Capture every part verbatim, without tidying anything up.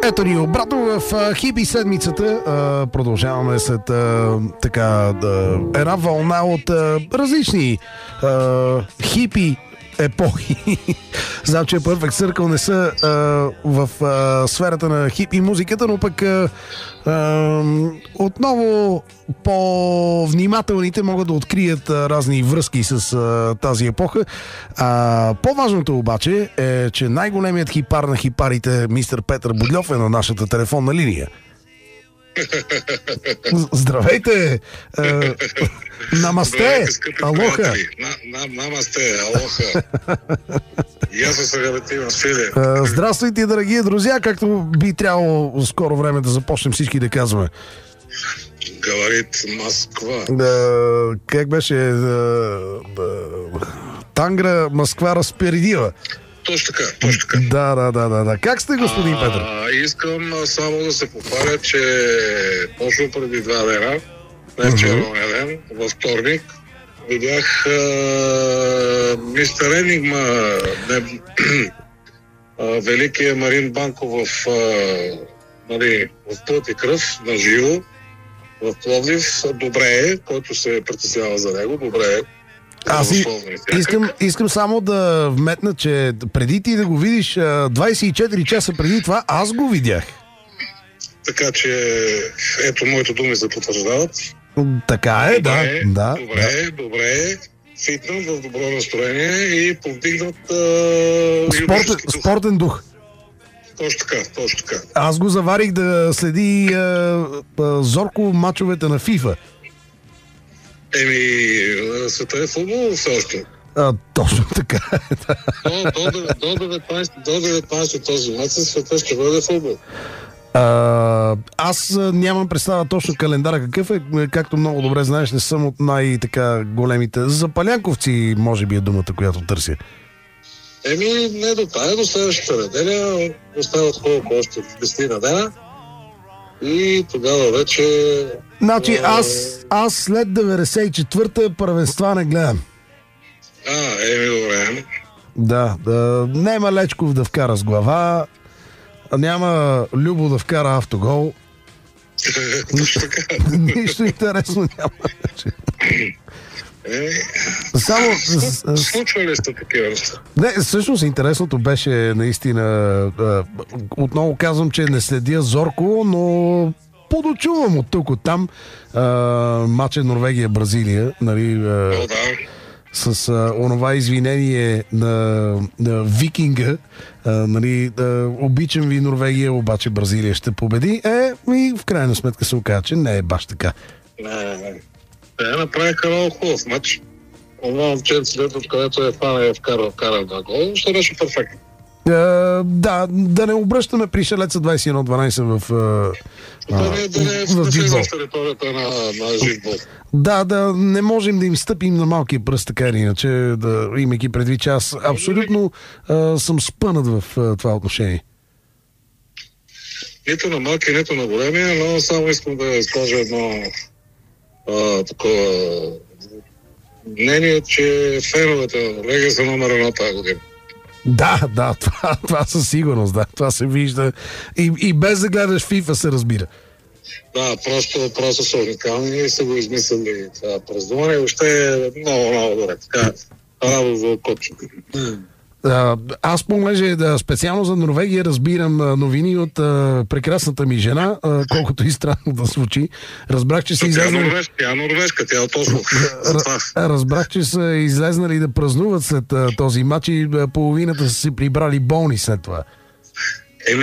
Ето ни обратно в а, хипи седмицата. А, продължаваме след а, така да, една вълна от а, различни а, хипи епохи. Знам, че Perfect Circle не са а, в а, сферата на хипи музиката, но пък а, а, отново по-внимателните могат да открият а, разни връзки с а, тази епоха. А, по-важното обаче е, че най-големият хипар на хипарите, мистер Петър Будльов, е на нашата телефонна линия. Здравейте! Е, намасте! Алоха! Намасте! Алоха! И аз се габетивам с Филе. Здравствуйте, драги друзья! Както би трябвало в скоро време да започнем всички да казваме. Говорит Москва. Да, как беше? Да, да, Тангра, Москва разпередила. Точно така, точно така. Да, да, да, да, да. Как сте, господин а, Петър? Искам само да се похваля, че точно преди два дена, не вчера uh-huh. ден, във вторник, видях а, мистер Енигма, не, а, великия Марин Банков в, а, нали, в плът и кръв, на живо, в Пловдив. Добре е, който се притеснява за него, добре е. Аз и, искам, искам само да вметна, че преди ти да го видиш, двайсет и четири часа преди това, аз го видях. Така че, ето, моите думи се потвърждават. Така е, добре, да, да. Добре, да. добре. Фитнат в добро настроение и повдигнат Спортен, дух. Спортен дух. Точно така, точно така. Аз го заварих да следи а, а, зорко мачовете на FIFA. Еми, света е футбол все още. А, точно така е, да. До, до, до деветнайсети този месец света ще бъде футбол. А, аз нямам представа точно календара какъв е. Както много добре знаеш, не съм от най-така големите запалянковци, може би е думата, която търся. Еми, не до тая, до следващата неделя остават колко още десет на дена. И тогава вече... Значи аз, аз след деветдесет и четвърта първенства не гледам. А, еми добре. Да, да, няма Лечков да вкара с глава, няма Любо да вкара автогол. Точно така. Нищо интересно няма. Е, Само... Случва ли сте такива неща? Не, всъщност интересното беше наистина... Отново казвам, че не следя зорко, но подочувам от тук, от там. Мача Норвегия-Бразилия, нали... О, да. С а, онова извинение на, на викинга, а, нали, да, обичам ви Норвегия, обаче Бразилия ще победи. Е, и в крайна сметка се оказа, че не е баш така. Не, не. Те направиха много хубав матч. Това момченце, откъдето е фана е вкарал, вкарал на гол, ще беше перфектно. Uh, да, да не обръщаме пришелеца двайсет и едно дванайсет в uh, да не, да не, в джитбол. В територията на, на джитбол. Да, да не можем да им стъпим на малкия пръст, така или иначе, да, имайки предвид, че аз абсолютно uh, съм спънат в uh, това отношение. Нито на малкия, нито на големия, но само искам да изкажа едно uh, такова мнение, че феновете на Норвегия са номер едно тази година. Да, да, това, това със сигурност, да, това се вижда и, и без да гледаш FIFA се разбира. Да, просто, просто са уникални и са го измислили това праздуване и въобще е много, много добре. Така, радо за котче. Аз понеже да, специално за Норвегия разбирам новини от а, прекрасната ми жена, а, колкото и странно да звучи. Разбрах, че са излезнали... Тя е норвежка, тя е норвежка, тя е точно. Разбрах, че са излезнали да празнуват след а, този матч и а, половината са си прибрали болни след това. Еми,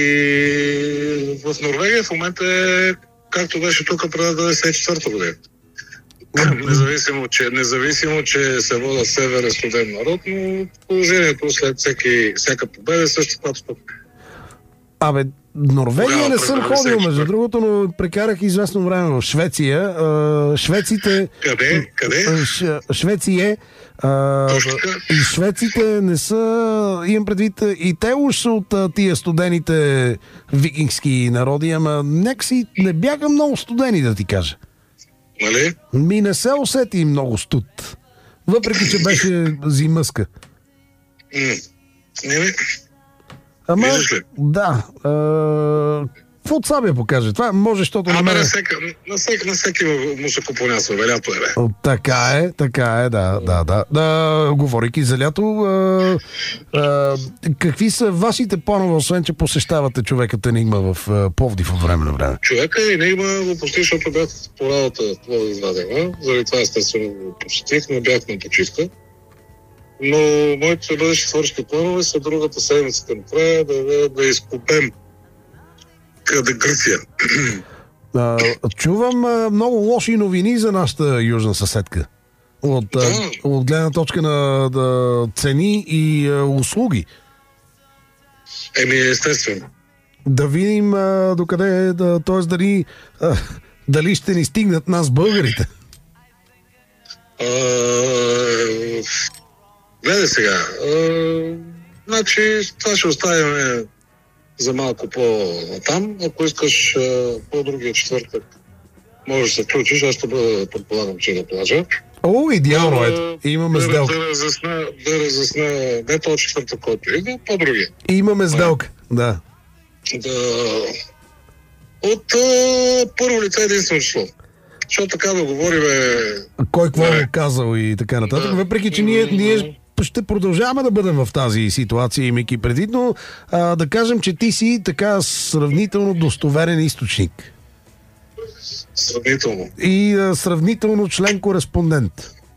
в Норвегия в момента е както беше тук през деветдесет и четвърта година. Независимо че, независимо, че се вода север е студен народ, но положението след всеки, всяка победа е също каквато тук. Абе, Норвегия не съм ходил, между другото, но прекарах известно време в Швеция. Швеците... Къде? Къде? Ш, Швеция. И швеците не са... Имам предвид, и те уж са от тия студените викингски народи, ама някакси не бяха много студени, да ти кажа. Нали? Ми не се усети много студ. Въпреки, че беше зимъска. Не, Ама, Виждаш ли? да. Какво от Сабия покаже? Това може, защото Ама намеря... на всеки, на всеки, на всеки му се купонясва, бе, лято е, бе. Така е, така е, да, да, да. да говорейки за лято, а, а, какви са вашите планове, освен че посещавате човекът Енигма в а, Пловдив от време на време? Човека Енигма го посетих, защото бях по работа в Пловдив два дена. Заради това естествено го посетих, не бях на почивка. Но моите бъдещи творчески планове са другата седмица към края да, да, да изкупем къде Гърция. А, чувам а, много лоши новини за нашата южна съседка. От, а, Да. от гледна точка на да, цени и а, услуги. Еми, естествено. Да видим а, докъде, да, т.е. дали, а, дали ще ни стигнат нас българите. А, гледай сега. А, значи, това ще оставим за малко по-там. Ако искаш а, по-другия четвъртък, може да се включиш. Аз ще бъда, предполагам, че на плажа. О, идеално е. А, Имаме да, сделка. Да разясна, да разясна не този четвъртък, който идва, по-другия. Имаме сделка, да. Да, от а, първо лице единствено число. Защото така да говорим Кой какво Да. е казал и така нататък. Да. Въпреки, че ние, ние ще продължаваме да бъдем в тази ситуация, имайки предвид, но а, да кажем, че ти си така сравнително достоверен източник. сравнително. И а, сравнително член-кореспондент.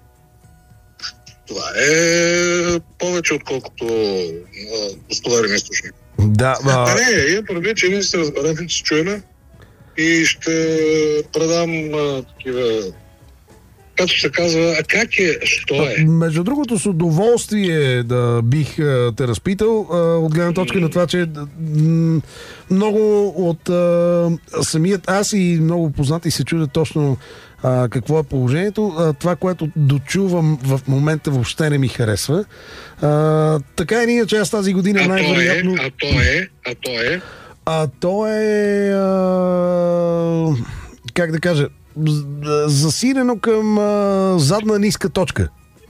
Това е повече отколкото а, достоверен източник. Да, А, а, не, я предвид, че ние се разберем, че се чуем и ще предам а, такива, както се казва, а как е, що е? между другото, с удоволствие да бих а, те разпитал, а, от гледна точка на това, че м, много от а, самият аз и много познати се чудят точно а, какво е положението. А, това, което дочувам в момента, въобще не ми харесва. А, така е ние, че аз тази година А то е, най-вероятно... а то е, а то е, А то е... А, как да кажа... з- засилено към а, задна ниска точка.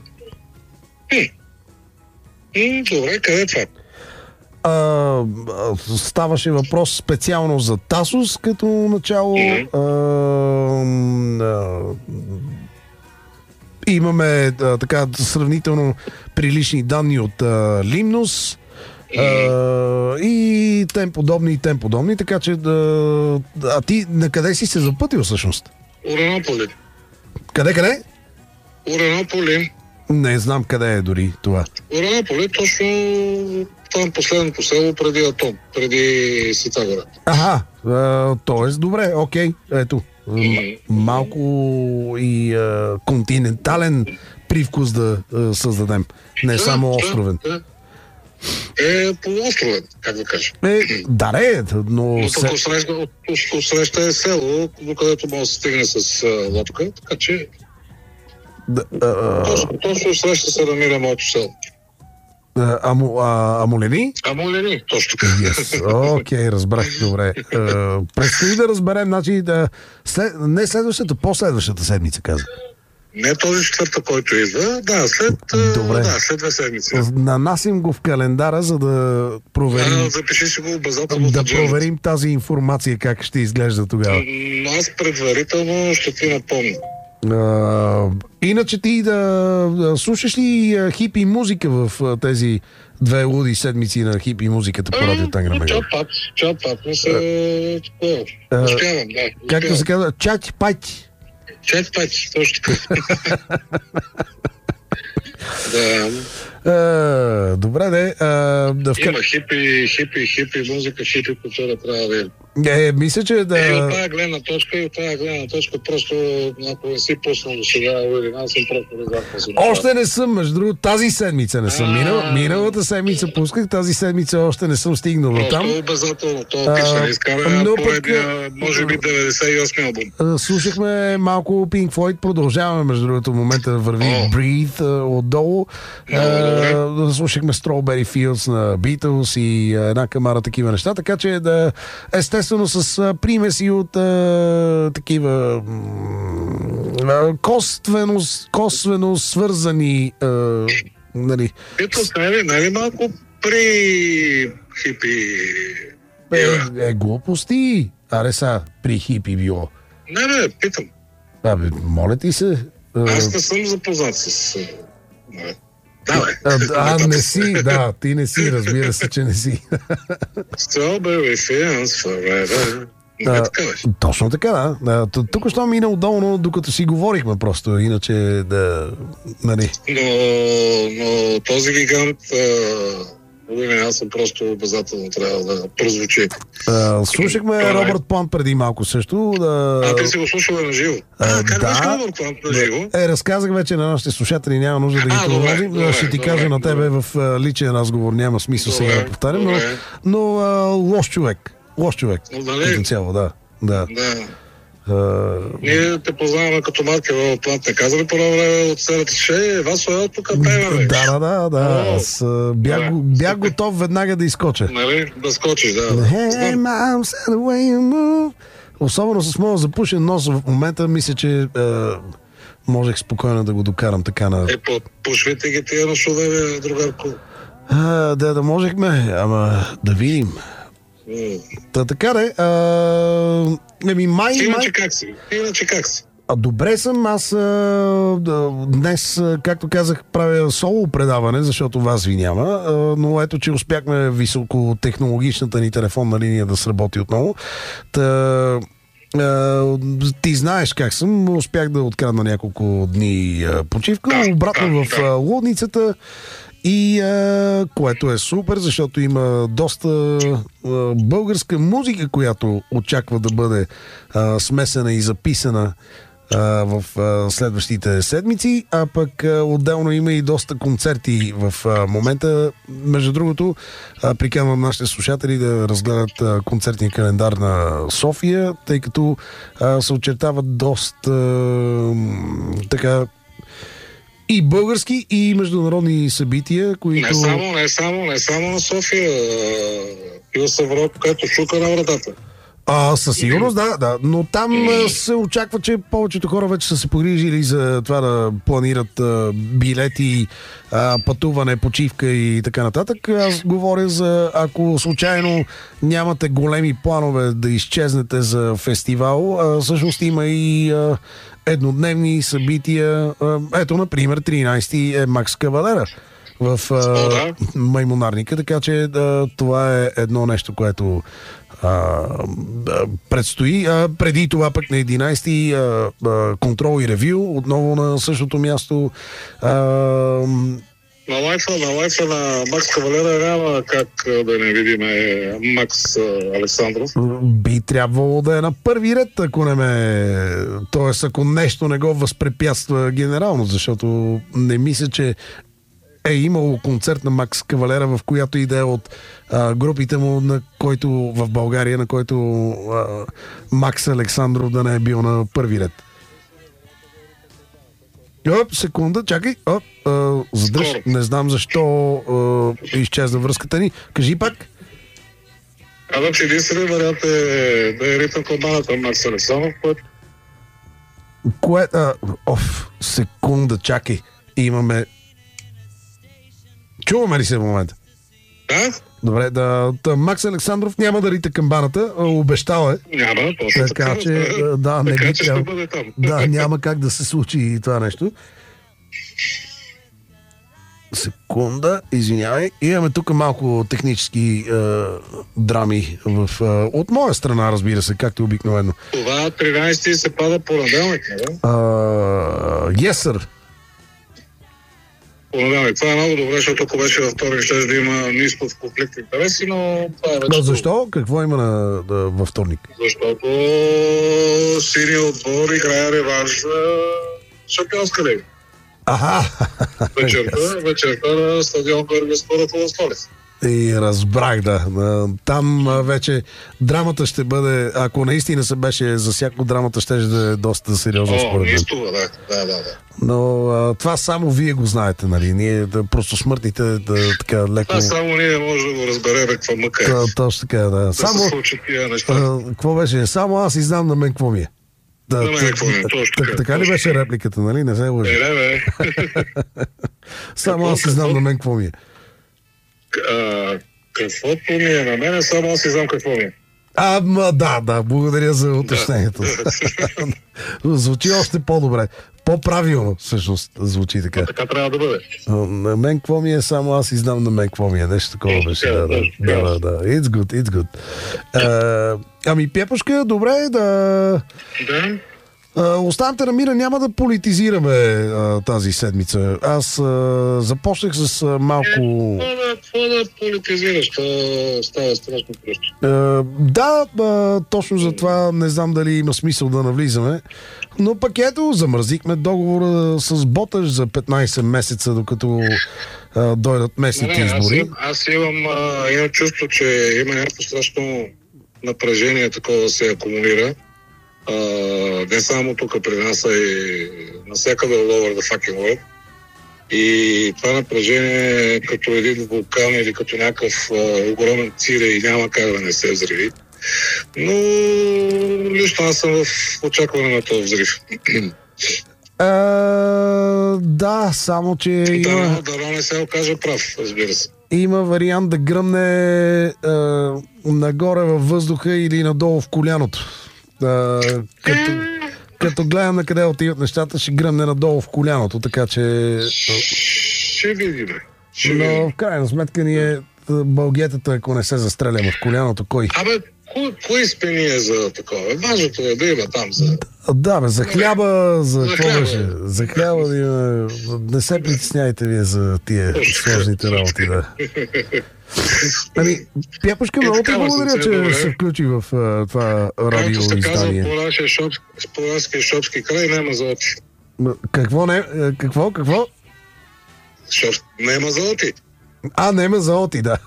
М, добре, къде е това? А, а, ставаше въпрос специално за Тасос като начало. Мгм. А, а, имаме а, така сравнително прилични данни от а, Лимнос. А, и тем подобни, и тем подобни, така че да... А ти на къде си се запътил всъщност? Уранополи. Къде, къде? Уранополи. Не знам къде е дори това. Уранополи, точно там последното село преди Атон, преди Ситагора. Аха, а, т.е. добре, окей, ето. М- малко и а, континентален привкус да а, създадем. Не само островен. Да, да. Е полуостровен, как да кажа. Е, да, не, но... Но се... тук среща, от, от среща е село, до където може да се стигне с а, лодка, така че Да, а, точно, точно среща се намира моето село. а, амо, а, амолени? А Молени, точно така. Yes. Окей, разбрах, добре. А, предстои да разберем, значи, да, след, не следващата, последващата седмица, каза. Не този четвъртък, който идва, да, след, а, Добре. да, след две седмици. Нанасим го в календара, за да проверим, А, запиши си го обязателно в да аджендата. проверим тази информация, как ще изглежда тогава. М, Аз предварително ще ти напомня. А, иначе ти да, да слушаш ли а, хипи музика в а, тези две луди седмици на хипи музиката по радио Тангра Мега? Чат пат, чат пат, не се... такова. А, Успявам, да. Както се успявам. казва, чати пати. Чат пат, точно така. Да, А, добре, де. А, да вка... има хипи, хипи, хипи музика, хипи култура трябва да има. е, мисля, че И от да... тази гледна точка, и от тази гледна точка, просто ако не си пуснал до сега, или аз съм просто резервна. Още не съм, между другото, тази седмица не съм минал. Миналата седмица пусках, тази седмица още не съм стигнал до Просто там. обязателно, то А, пича изкара но пък, поредния, може би деветдесет и осми албум. А, Слушахме малко Pink Floyd, продължаваме, между другото, в момента върви О. Breathe а, отдолу. Много добре. А, слушахме Strawberry Fields на Beatles и а, една камара такива неща, така че да, естествено с а, примеси от а, такива м, косвено, косвено свързани а, нали, Ето, нали, нали малко при хипи... Е, е, глупости. Аре са, при хипи било. Не, не, питам. Абе, моля ти се. Аз не съм запознат с... Не. Да, бе. А, а не си, да, ти не си, разбира се, че не си. Strawberry fields forever. Не е така, бе. Точно така, да. да. Тук що мина удобно, докато си говорихме просто, иначе да... Нали. Но, но този гигант... Не, аз съм просто обязателно трябва да прозвучи. А, слушахме а, Робърт Плант преди малко също. Да... А, ти си го слушал на живо. А, а как да, беше Робърт Плант на живо? Е, разказах вече на нашите слушатели, няма нужда да ги продължим. Ще ти добре, кажа на тебе добре. в личен разговор, няма смисъл Добре, сега да повтарям, но, но а, лош човек. Лош човек. Като цяло, да. да. да. Uh, Ние те познаваме като марки в Плант. Не казали по време от серията, че вас е тук пееме. Да, да, да, да. Аз бях, бях готов веднага да изкоча. Нали? Да скочиш, да. Hey, mom, said the way you move. Особено с моя запушен нос в момента, мисля, че е, можех спокойно да го докарам така на... Е, пушвайте ги тия носове, другарко. А, да, да можехме, ама да видим. Mm. Та така де, а, еми май... Иначе май... как си? Иначе как си? А, добре съм, аз а, да, днес, а, както казах, правя соло предаване, защото вас ви няма, а, но ето, че успяхме високотехнологичната ни телефонна линия да сработи отново. Та, а, ти знаеш как съм, успях да открадна няколко дни а, почивка, да, обратно да, в да. а, лудницата. И а, което е супер, защото има доста а, българска музика, която очаква да бъде а, смесена и записана а, в а, следващите седмици, а пък а, отделно има и доста концерти в а, момента. Между другото, а, приканвам нашите слушатели да разгледат а, концертния календар на София, тъй като а, се очертават доста а, така и български, и международни събития, които... Не само, не само, не само на София. Пил съм в Европа, където шука на вратата. А, със сигурност, да, да. Но там а, се очаква, че повечето хора вече са се погрижили за това да планират а, билети, а, пътуване, почивка и така нататък. Аз говоря за, ако случайно нямате големи планове да изчезнете за фестивал, а, всъщност има и а, еднодневни събития. А, ето, например, тринайсети е Макс Кавалера в а, Маймунарника, така че а, това е едно нещо, което а, предстои. А, преди това пък на единайсети а, а, контрол и ревю, отново на същото място. А, на лайфа, на лайфа на Макс Кавалера няма как да не видим Макс Александров. Би трябвало да е на първи ред, ако не ме... Тоест, ако нещо не го възпрепятства генерално, защото не мисля, че е имало концерт на Макс Кавалера, в която и да е от а, групите му, на който в България, на който а, Макс Александров да не е бил на първи ред. Оп, секунда, чакай. Оп, а, задръж. Скоро. Не знам защо а, изчезна връзката ни. Кажи пак. Казвам, че единственият вариант е да е ритъм камбаната Макс Александров, което... Кое... А, оф, секунда, чакай. Имаме... Чуваме ли се в момента? Да? Добре, да, да, Макс Александров няма да рита камбаната, обещал е. Няма, точно така. така. че, да, да, не така, би че трябва... ще бъде там. Да, няма как да се случи и това нещо. Секунда, извинявай. Имаме тук малко технически е, драми в, е, от моя страна, разбира се, както обикновено. Това тринайсети се пада понеделник, не? Uh, yes, sir. Понеделник. Това е много добре, защото ако беше във вторник, ще да има ниско в конфликт интереси, но това е вече... Да, защо? Какво има на, да, във вторник? Защото синият отбор играе реванш за шампионска лига. Аха! Вечерта, вечерта на стадион Георги Споров в столица. И разбрах, да. Там вече драмата ще бъде, ако наистина се беше засякло, драмата ще да е доста сериозно. О, нистова, да, да, да, да. Но а, това само вие го знаете, нали? Ние да, просто смъртните да така леко... Това само ние може да го разберем каква мъка е. Та, точно така, да. Да само... се случат тия неща. А, какво беше? Само аз и знам на мен какво ми е. Да, на мен какво ми е, точно така. Така ли беше репликата, нали? Не се лъжи. Е, не, бе. Само аз и знам на мен какво ми е. А, Каквото ми е на мене, само аз си знам какво ми е. А, ма, да, да, благодаря за уточнението. Да. Звучи още по-добре. По-правилно, всъщност, звучи така. А така трябва да бъде. На мен какво ми е, само аз и знам на мен какво ми е. Нещо такова беше. Да, да, да, да, да. It's good, it's good. А, ами, Пепушка, добре, да... Да. Uh, останете на мира, няма да политизираме uh, тази седмица. Аз uh, започнах с uh, малко... Е, това да, това да политизираш, то става страшно просто. Uh, да, uh, точно за това не знам дали има смисъл да навлизаме. Но пък ето, замразихме договора с Боташ за петнайсет месеца, докато uh, дойдат местните не, избори. Аз, аз имам, uh, имам чувство, че има някакво страшно напрежение такова да се акумулира. Uh, не само тук при нас, а и навсякъде all over the fucking world. И това напрежение е като един вулкан или като някакъв uh, огромен цире и няма как да не се взриви. Но лично аз съм в очакване на този взрив. Uh, да, само че има... Да, да не се окаже прав, разбира се. Има вариант да гръмне uh, нагоре във въздуха или надолу в коляното. Uh, като, като гледам на къде отиват нещата, ще гръмне надолу в коляното, така че... Ще видим. Ще Но видим. в крайна сметка ние бългетата, ако не се застреляме в коляното, кой? Абе, кой, кой спи ние за такова? Важното е да има там за... Да, бе, за хляба, за За какво хляба. беше? За хляба да има... Не се притесняйте вие за тия сложните работи, да. Ами, Пепушка, Е, много ти така, благодаря, Василце, че добре. се включи в а, това радио Както се казва издание. по нашия шоп, по нашия шопски край, няма злоти. М, Какво не? е, Какво? Какво? Шоп, няма злоти. А, не ме заоти, да.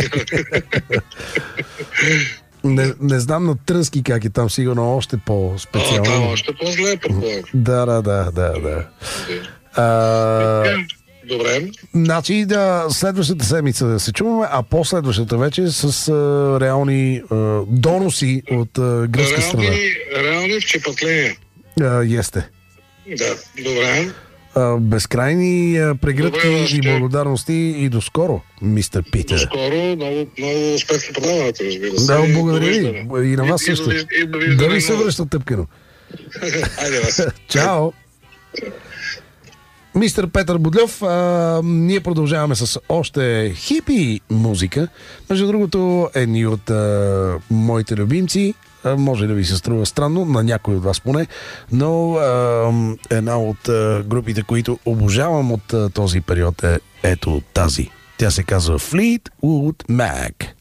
не, не знам на Трънски как е там, сигурно още А, по-специално. там още по-зле, предполагам. Да, да, да, да, да. А, Добре. значи, да, следващата седмица да се чуваме, а последващата вече с а, реални а, доноси от а, гръцка страна. Реални, реални вчепатления. А, есте. Да, добре. А, безкрайни а, прегръдки Добре, и ще- благодарности и до скоро, мистер Питер. Скоро, много, много успех в продаването, разбира се. Да, И благодаря довиждане. ви. И на вас И- и също. довиж- и Да довиждане ви се много. връща тъпкано. Айде, вас. Чао! Мистер Петър Бодлев, а, ние продължаваме с още хипи музика. Между другото, едни от а, моите любимци, а, може да ви се струва странно, на някой от вас поне, но а, една от а, групите, които обожавам от а, този период е ето тази. Тя се казва Fleetwood Mac.